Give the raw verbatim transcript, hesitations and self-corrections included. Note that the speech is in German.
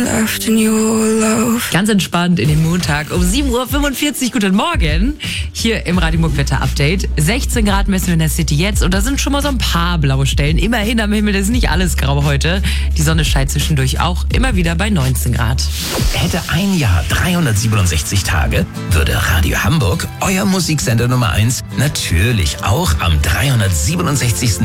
left in your love. Ganz entspannt in den Montag um sieben Uhr fünfundvierzig. Guten Morgen. Hier im Radio Muck Wetter Update. sechzehn Grad messen wir in der City jetzt und da sind schon mal so ein paar blaue Stellen. Immerhin am Himmel ist nicht alles grau heute. Die Sonne scheint zwischendurch auch immer wieder bei neunzehn Grad. Hätte ein Jahr dreihundertsiebenundsechzig Tage, würde Radio Hamburg, euer Musiksender Nummer eins, natürlich auch am dreihundertsiebenundsechzigsten